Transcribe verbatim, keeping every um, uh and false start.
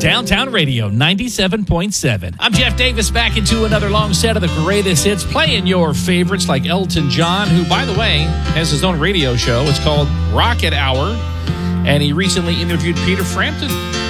Downtown Radio ninety-seven point seven. I'm Jeff Davis, back into another long set of the greatest hits, playing your favorites like Elton John, who, by the way, has his own radio show. It's called Rocket Hour, and he recently interviewed Peter Frampton.